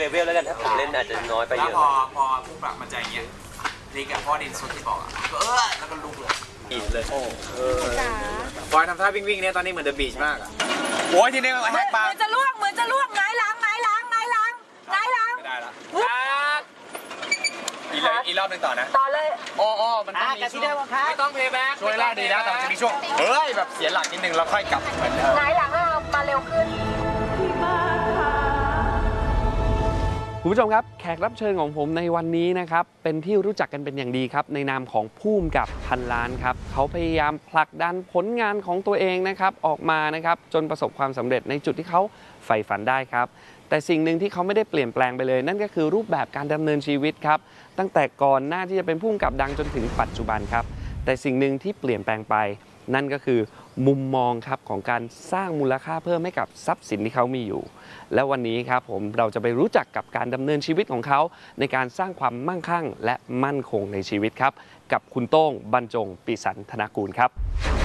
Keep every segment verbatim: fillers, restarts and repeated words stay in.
เวลแล้วกันถ้าผมเล่นอาจจะน้อยไปเยอะแล้วพอพอผู้ปรับมันใจอย่างเงี้ยลิกอะพ่อดินสุดที่บอกอะก็เออแล้วก็ลุกเลยอินเลยโอ้เออฟอยทำท่าวิ่งวิ่งเนี่ยตอนนี้เหมือนเดอะบีชมากอะโอ้ยทีนี้แฮกปากเหมือนจะล่วงเหมือนจะล่วงไงล้างไงล้างไงล้างไงล้างไม่ได้ละอีเลยอีรอบหนึ่งต่อนะต่อเลยอ๋ออ๋อมันต้องมีช่วงไม่ต้องเพย์แบ็กช่วยล่าดีนะแต่มันจะมีช่วงเฮ้ยแบบเสียหลักนิดนึงแล้วค่อยกลับเหมือนเดิมไงหลังเรามาเร็วขึ้นคุณผู้ชมครับแขกรับเชิญของผมในวันนี้นะครับเป็นที่รู้จักกันเป็นอย่างดีครับในนามของผู้กำกับพันล้านครับเขาพยายามผลักดันผลงานของตัวเองนะครับออกมานะครับจนประสบความสำเร็จในจุดที่เขาใฝ่ฝันได้ครับแต่สิ่งหนึ่งที่เขาไม่ได้เปลี่ยนแปลงไปเลยนั่นก็คือรูปแบบการดำเนินชีวิตครับตั้งแต่ก่อนหน้าที่จะเป็นผู้กำกับดังจนถึงปัจจุบันครับแต่สิ่งหนึ่งที่เปลี่ยนแปลงไปนั่นก็คือมุมมองครับของการสร้างมูลค่าเพิ่มให้กับทรัพย์สินที่เขามีอยู่และวันนี้ครับผมเราจะไปรู้จักกับการดำเนินชีวิตของเขาในการสร้างความมั่งคั่งและมั่นคงในชีวิตครับกับคุณโต้งบรรจงปิสันธนกูลครับ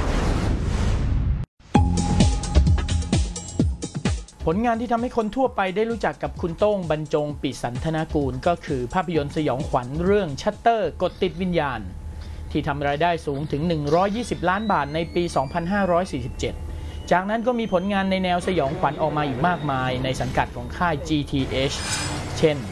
ผลงานที่ทำให้คนทั่วไปได้รู้จักกับคุณโต้งบรรจงปิสันธนกูลก็คือภาพยนตร์สยองขวัญเรื่องชัตเตอร์กดติดวิญญาณที่ทำรายได้สูงถึงหนึ่งร้อยยี่สิบล้านบาทในปี สองพันห้าร้อยสี่สิบเจ็ด จากนั้นก็มีผลงานในแนวสยองขวัญออกมาอีกมากมายในสังกัดของค่าย จี ที เอช เช่น